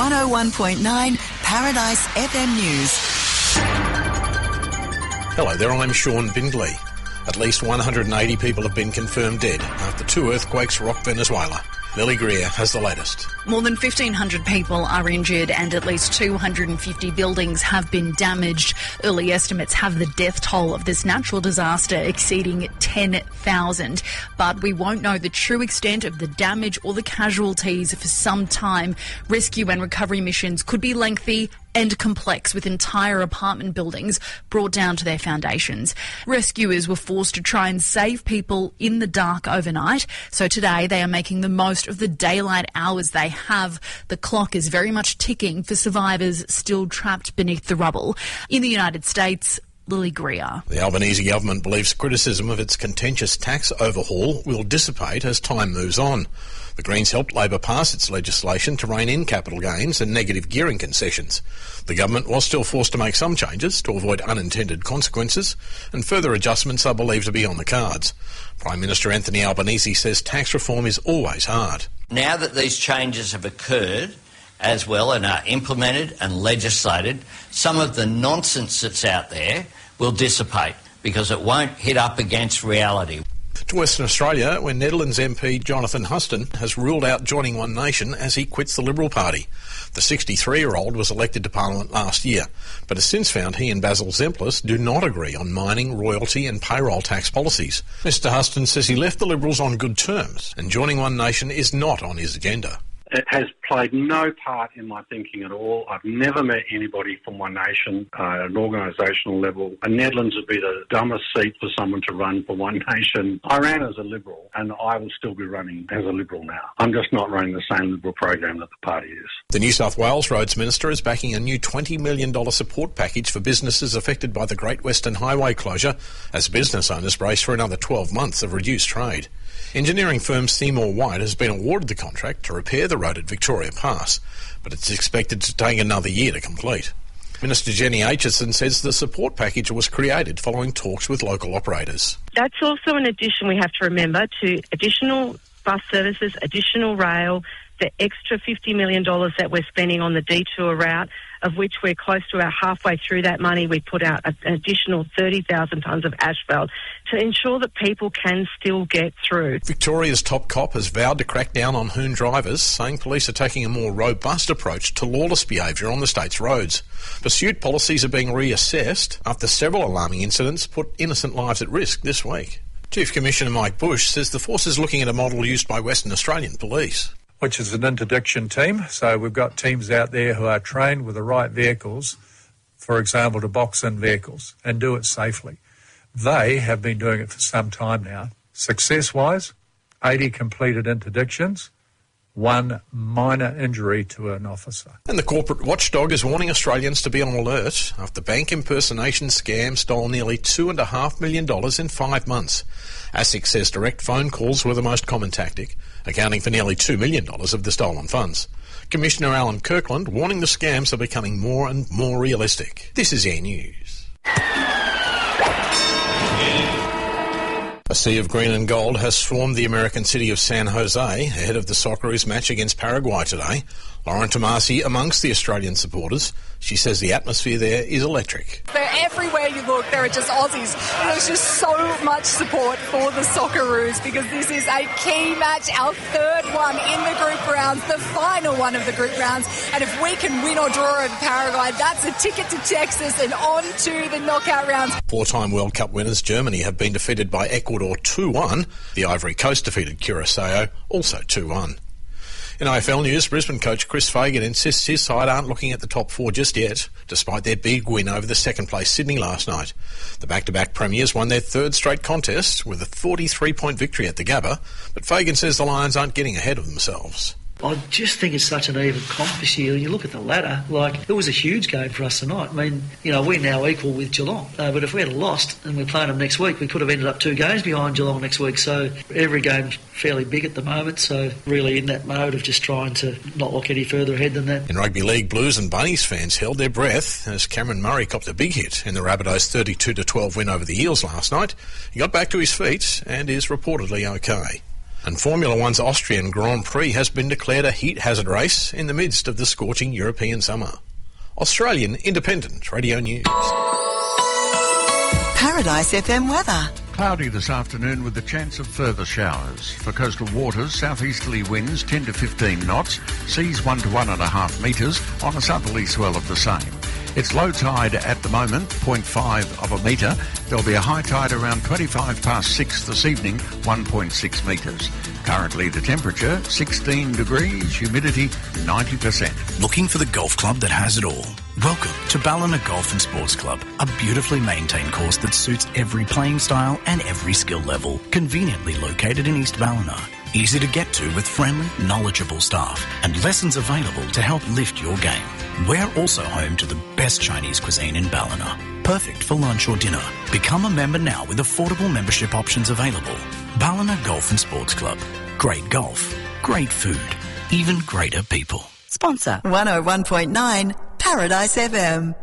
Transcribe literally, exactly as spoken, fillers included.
one oh one point nine Paradise F M News. Hello there, I'm Sean Bindley. At least one hundred eighty people have been confirmed dead after two earthquakes rocked Venezuela. Lily Greer has the latest. More than fifteen hundred people are injured and at least two hundred fifty buildings have been damaged. Early estimates have the death toll of this natural disaster exceeding ten thousand. But we won't know the true extent of the damage or the casualties for some time. Rescue and recovery missions could be lengthy and complex, with entire apartment buildings brought down to their foundations. Rescuers were forced to try and save people in the dark overnight, so today they are making the most of the daylight hours they have. The clock is very much ticking for survivors still trapped beneath the rubble. In the United States, Lily Greer. The Albanese government believes criticism of its contentious tax overhaul will dissipate as time moves on. The Greens helped Labor pass its legislation to rein in capital gains and negative gearing concessions. The government was still forced to make some changes to avoid unintended consequences, and further adjustments are believed to be on the cards. Prime Minister Anthony Albanese says tax reform is always hard. Now that these changes have occurred as well and are implemented and legislated, some of the nonsense that's out there will dissipate because it won't hit up against reality. To Western Australia, where Netherlands M P Jonathan Huston has ruled out joining One Nation as he quits the Liberal Party. The sixty-three-year-old was elected to Parliament last year, but has since found he and Basil Zemplis do not agree on mining, royalty and payroll tax policies. Mr Huston says he left the Liberals on good terms, and joining One Nation is not on his agenda. It has played no part in my thinking at all. I've never met anybody from One Nation uh, at an organisational level. And Netherlands would be the dumbest seat for someone to run for One Nation. I ran as a Liberal, and I will still be running as a Liberal now. I'm just not running the same Liberal program that the party is. The New South Wales Roads Minister is backing a new twenty million dollars support package for businesses affected by the Great Western Highway closure, as business owners brace for another twelve months of reduced trade. Engineering firm Seymour White has been awarded the contract to repair the road at Victoria Pass, but it's expected to take another year to complete. Minister Jenny Aitchison says the support package was created following talks with local operators. That's also an addition we have to remember to additional bus services, additional rail, the extra fifty million dollars that we're spending on the detour route, of which we're close to about halfway through that money. We put out an additional thirty thousand tonnes of asphalt to ensure that people can still get through. Victoria's top cop has vowed to crack down on hoon drivers, saying police are taking a more robust approach to lawless behaviour on the state's roads. Pursuit policies are being reassessed after several alarming incidents put innocent lives at risk this week. Chief Commissioner Mike Bush says the force is looking at a model used by Western Australian police, which is an interdiction team. So we've got teams out there who are trained with the right vehicles, for example, to box in vehicles and do it safely. They have been doing it for some time now. Success-wise, eighty completed interdictions, one minor injury to an officer. And the corporate watchdog is warning Australians to be on alert after bank impersonation scam stole nearly two point five million dollars in five months. ASIC says direct phone calls were the most common tactic, accounting for nearly two million dollars of the stolen funds. Commissioner Alan Kirkland warning the scams are becoming more and more realistic. This is Air News. A sea of green and gold has swarmed the American city of San Jose ahead of the Socceroos match against Paraguay today. Lauren Tomasi amongst the Australian supporters. She says the atmosphere there is electric. They're everywhere you look, there are just Aussies. There's just so much support for the Socceroos because this is a key match, our third one in the group rounds, the final one of the group rounds. And if we can win or draw over Paraguay, that's a ticket to Texas and on to the knockout rounds. Four-time World Cup winners Germany have been defeated by Ecuador two one. The Ivory Coast defeated Curaçao also two one. In A F L news, Brisbane coach Chris Fagan insists his side aren't looking at the top four just yet, despite their big win over the second-place Sydney last night. The back-to-back premiers won their third straight contest with a forty-three point victory at the Gabba, but Fagan says the Lions aren't getting ahead of themselves. I just think it's such an even comp this year. You look at the ladder, like, it was a huge game for us tonight. I mean, you know, we're now equal with Geelong. Uh, but if we had lost and we're playing them next week, we could have ended up two games behind Geelong next week. So every game's fairly big at the moment. So really in that mode of just trying to not look any further ahead than that. In rugby league, Blues and Bunnies fans held their breath as Cameron Murray copped a big hit in the Rabbitohs' thirty-two to twelve win over the Eels last night. He got back to his feet and is reportedly okay. And Formula One's Austrian Grand Prix has been declared a heat hazard race in the midst of the scorching European summer. Australian Independent Radio News. Paradise F M weather. Cloudy this afternoon with the chance of further showers. For coastal waters, southeasterly winds ten to fifteen knots, seas one to one and a half metres on a southerly swell of the same. It's low tide at the moment, zero point five of a metre. There'll be a high tide around twenty-five past six this evening, one point six metres. Currently the temperature, sixteen degrees, humidity ninety percent. Looking for the golf club that has it all? Welcome to Ballina Golf and Sports Club, a beautifully maintained course that suits every playing style and every skill level. Conveniently located in East Ballina. Easy to get to with friendly, knowledgeable staff and lessons available to help lift your game. We're also home to the best Chinese cuisine in Ballina. Perfect for lunch or dinner. Become a member now with affordable membership options available. Ballina Golf and Sports Club. Great golf, great food, even greater people. Sponsor one oh one point nine Paradise F M.